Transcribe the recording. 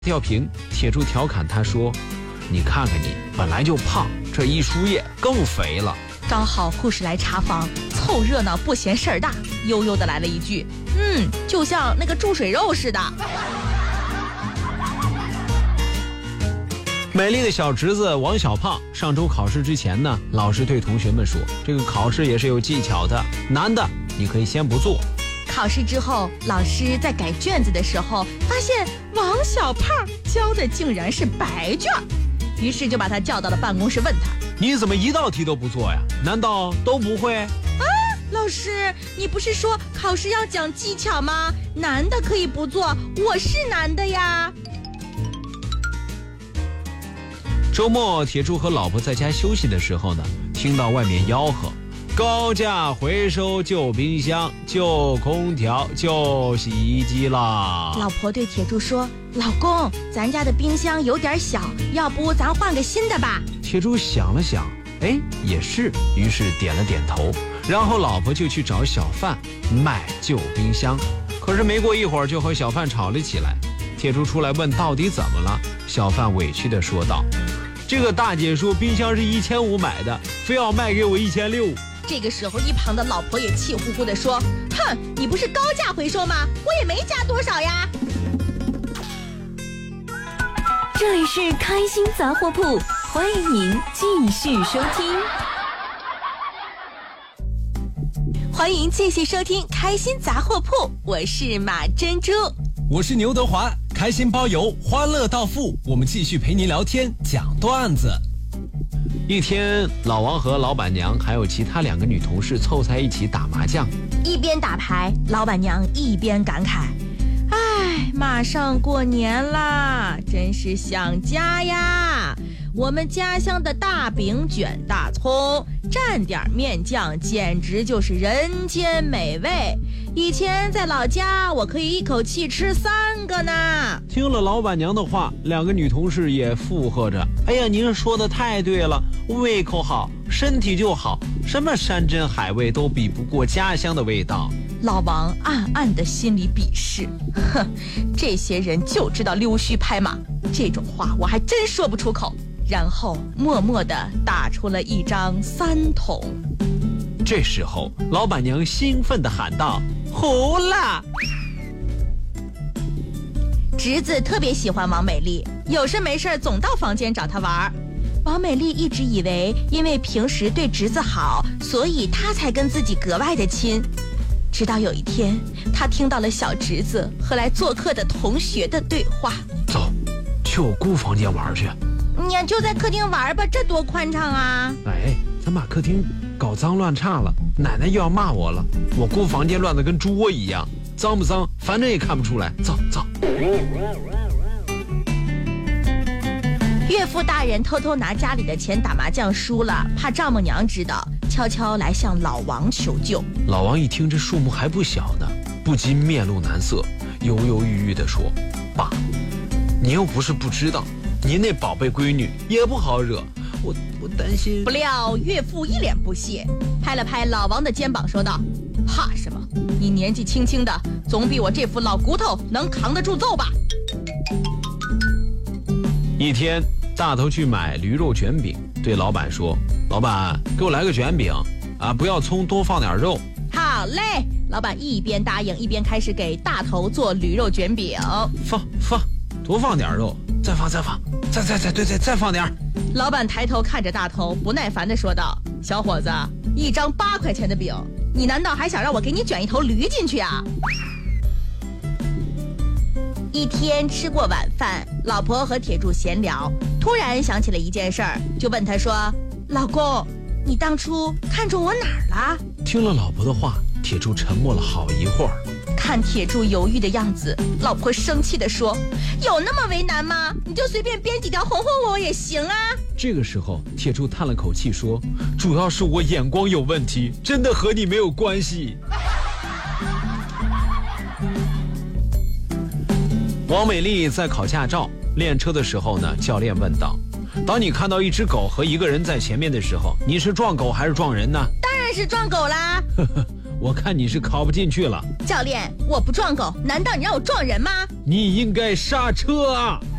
吊瓶，铁柱调侃他说：“你看看你，本来就胖，这一输液更肥了。” 刚好护士来查房，凑热闹不嫌事儿大，悠悠的来了一句：“就像那个注水肉似的。” 美丽的小侄子王小胖上周考试之前呢，老师对同学们说，这个考试也是有技巧的，难的你可以先不做。 考试之后，老师在改卷子的时候，发现王小胖交的竟然是白卷，于是就把他叫到了办公室，问他：“ 你怎么一道题都不做呀？难道都不会？” 啊，老师，你不是说考试要讲技巧吗？难的可以不做，我是难的呀。 周末，铁柱和老婆在家休息的时候呢，听到外面吆喝：“高价回收旧冰箱、旧空调、旧洗衣机啦！” 老婆对铁柱说：“老公，咱家的冰箱有点小，要不咱换个新的吧？” 铁柱想了想，也是，于是点了点头。然后老婆就去找小贩卖旧冰箱，可是没过一会儿就和小贩吵了起来。铁柱出来问到底怎么了，小贩委屈地说道：“这个大姐说冰箱是1500买的，非要卖给我1600。” 这个时候，一旁的老婆也气呼呼地说：“哼，你不是高价回收吗？我也没加多少呀。” 这里是开心杂货铺，欢迎您继续收听。 欢迎继续收听开心杂货铺，我是马珍珠， 我是牛德华，开心包邮，欢乐到付，我们继续陪您聊天讲段子。 一天，老王和老板娘还有其他2个女同事凑在一起打麻将， 一边打牌，老板娘一边感慨：“哎，马上过年啦，真是想家呀！我们家乡的大饼卷大葱，蘸点面酱，简直就是人间美味。以前在老家，我可以一口气吃3个呢。” 听了老板娘的话，2个女同事也附和着：“哎呀，您说的太对了，胃口好，身体就好，什么山珍海味都比不过家乡的味道。” 老王暗暗的心里鄙视，哼，这些人就知道溜须拍马，这种话我还真说不出口。然后默默地打出了一张3筒。 这时候，老板娘兴奋地喊道：“胡了！” 侄子特别喜欢王美丽，有事没事总到房间找她玩。王美丽一直以为因为平时对侄子好，所以她才跟自己格外的亲。直到有一天，她听到了小侄子和来做客的同学的对话：“ 走，去我姑房间玩去。”“ 你就在客厅玩吧，这多宽敞啊！”“ 咱把客厅搞脏乱差了，奶奶又要骂我了。我姑房间乱得跟猪窝一样，脏不脏，反正也看不出来。走走。” 岳父大人偷偷拿家里的钱打麻将输了，怕丈母娘知道，悄悄来向老王求救。 老王一听这数目还不小呢，不禁面露难色，犹犹豫豫地说：“爸，您又不是不知道，您那宝贝闺女也不好惹，我担心。” 不料岳父一脸不屑，拍了拍老王的肩膀说道：“怕什么？你年纪轻轻的，总比我这副老骨头能扛得住揍吧。” 一天，大头去买驴肉卷饼，对老板说：“老板，给我来个卷饼啊，不要葱，多放点肉。”“ 好嘞！”老板一边答应，一边开始给大头做驴肉卷饼。 放，多放点肉，再放，再放点。 老板抬头看着大头，不耐烦地说道：“小伙子，一张8块钱的饼，你难道还想让我给你卷一头驴进去啊？”一天吃过晚饭，老婆和铁柱闲聊，突然想起了一件事儿，就问他说：“老公，你当初看中我哪儿了？” 听了老婆的话，铁柱沉默了好一会儿。 看铁柱犹豫的样子，老婆生气地说：“有那么为难吗？你就随便编几条哄哄我也行啊。” 这个时候，铁柱叹了口气说：“主要是我眼光有问题，真的和你没有关系。”王美丽在考驾照练车的时候呢，教练问道：“当你看到一只狗和一个人在前面的时候，你是撞狗还是撞人呢？”“ 当然是撞狗啦。” 我看你是考不进去了。 教练，我不撞狗，难道你让我撞人吗？ 你应该刹车啊！